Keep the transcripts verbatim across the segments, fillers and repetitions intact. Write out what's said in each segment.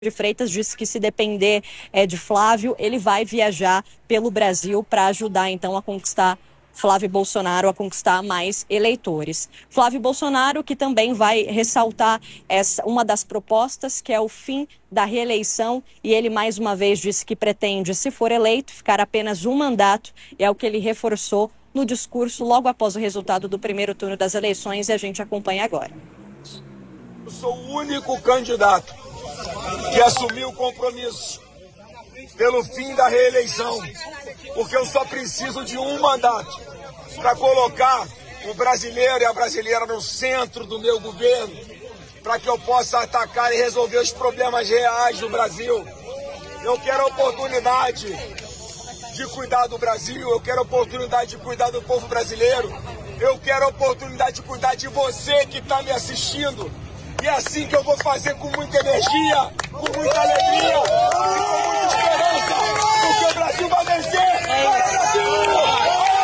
de Freitas disse que, se depender é, de Flávio, ele vai viajar pelo Brasil para ajudar então a conquistar Flávio Bolsonaro, a conquistar mais eleitores. Flávio Bolsonaro, que também vai ressaltar essa, uma das propostas, que é o fim da reeleição, e ele mais uma vez disse que pretende, se for eleito, ficar apenas um mandato, e é o que ele reforçou no discurso logo após o resultado do primeiro turno das eleições, e a gente acompanha agora. Eu sou o único candidato que assumiu o compromisso pelo fim da reeleição, porque eu só preciso de um mandato para colocar o brasileiro e a brasileira no centro do meu governo, para que eu possa atacar e resolver os problemas reais do Brasil. Eu quero a oportunidade de cuidar do Brasil, eu quero a oportunidade de cuidar do povo brasileiro, eu quero a oportunidade de cuidar de você que está me assistindo. E é assim que eu vou fazer, com muita energia, com muita alegria e com muita esperança, porque o Brasil vai vencer! Vai, Brasil!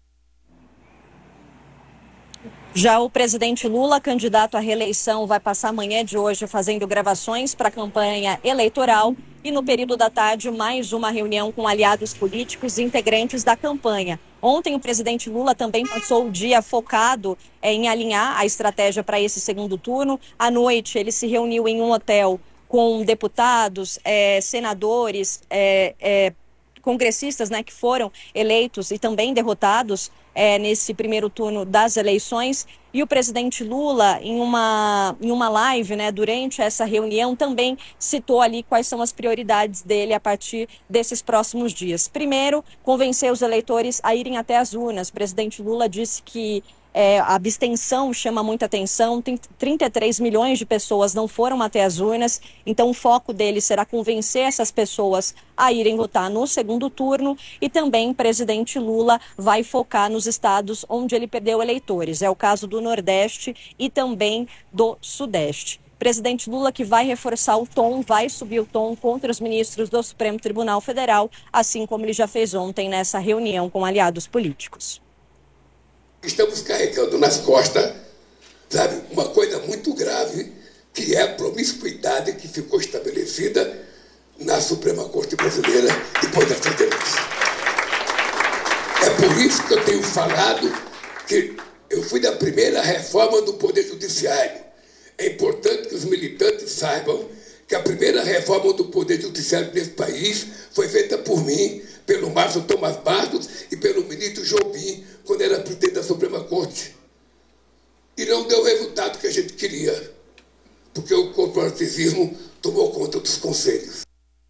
Já o presidente Lula, candidato à reeleição, vai passar a manhã de hoje fazendo gravações para a campanha eleitoral e, no período da tarde, mais uma reunião com aliados políticos e integrantes da campanha. Ontem, o presidente Lula também passou o dia focado é, em alinhar a estratégia para esse segundo turno. À noite, ele se reuniu em um hotel com deputados, é, senadores, é, é, congressistas, né, que foram eleitos e também derrotados é, nesse primeiro turno das eleições. E o presidente Lula, em uma, em uma live, né, durante essa reunião, também citou ali quais são as prioridades dele a partir desses próximos dias. Primeiro, convencer os eleitores a irem até as urnas. O presidente Lula disse que É, a abstenção chama muita atenção, tem trinta e três milhões de pessoas não foram até as urnas, então o foco dele será convencer essas pessoas a irem votar no segundo turno. E também o presidente Lula vai focar nos estados onde ele perdeu eleitores, é o caso do Nordeste e também do Sudeste. Presidente Lula, que vai reforçar o tom, vai subir o tom contra os ministros do Supremo Tribunal Federal, assim como ele já fez ontem nessa reunião com aliados políticos. Estamos carregando nas costas, sabe, uma coisa muito grave, que é a promiscuidade que ficou estabelecida na Suprema Corte Brasileira depois da sentença. É por isso que eu tenho falado que eu fui da primeira reforma do Poder Judiciário. É importante que os militantes saibam que a primeira reforma do Poder Judiciário nesse país foi feita por mim, pelo Márcio Tomás Bastos e pelo ministro Jobim, quando era presidente da Suprema Corte. E não deu o resultado que a gente queria, porque o corporativismo tomou conta dos conselhos.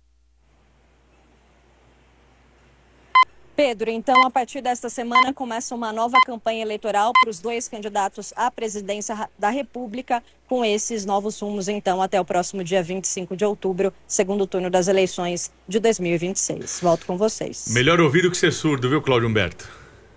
Pedro, então, a partir desta semana começa uma nova campanha eleitoral para os dois candidatos à presidência da República, com esses novos rumos, então, até o próximo dia vinte e cinco de outubro, segundo turno das eleições de dois mil e vinte e seis. Volto com vocês. Melhor ouvir do que ser surdo, viu, Cláudio Humberto?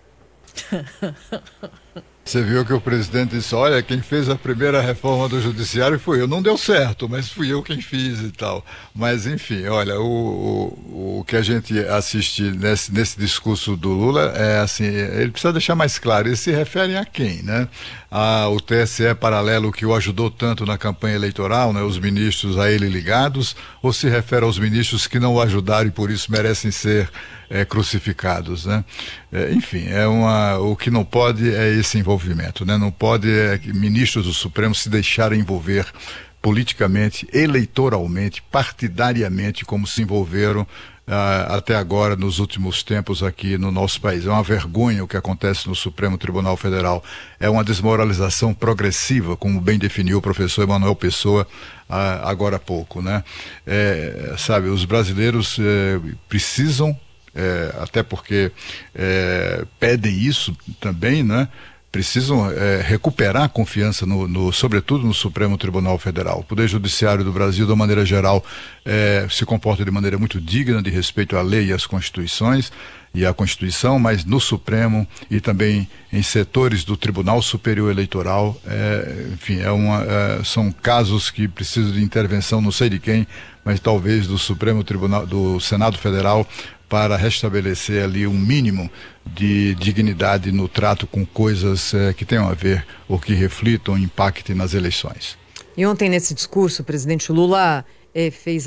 Você viu que o presidente disse, olha, quem fez a primeira reforma do judiciário foi eu. Não deu certo, mas fui eu quem fiz e tal. Mas, enfim, olha, o, o, o que a gente assiste nesse, nesse discurso do Lula é assim, ele precisa deixar mais claro, eles se referem a quem, né? A, o T S E paralelo que o ajudou tanto na campanha eleitoral, né? Os ministros a ele ligados, ou se refere aos ministros que não o ajudaram e por isso merecem ser É, crucificados, né? É, enfim, é uma, o que não pode é esse envolvimento, né? Não pode é, que ministros do Supremo se deixarem envolver politicamente, eleitoralmente, partidariamente, como se envolveram ah, até agora nos últimos tempos aqui no nosso país. É uma vergonha o que acontece no Supremo Tribunal Federal. É uma desmoralização progressiva, como bem definiu o professor Emanuel Pessoa ah, agora há pouco, né? É, sabe, os brasileiros é, precisam É, até porque é, pedem isso também, né? Precisam é, recuperar a confiança, no, no, sobretudo no Supremo Tribunal Federal. O Poder Judiciário do Brasil, de uma maneira geral, é, se comporta de maneira muito digna de respeito à lei e às constituições e à Constituição, mas no Supremo e também em setores do Tribunal Superior Eleitoral, é, enfim, é uma, é, são casos que precisam de intervenção, não sei de quem, mas talvez do Supremo Tribunal, do Senado Federal, para restabelecer ali um mínimo de dignidade no trato com coisas eh, que tenham a ver ou que reflitam, impactem nas eleições. E ontem, nesse discurso, o presidente Lula é, fez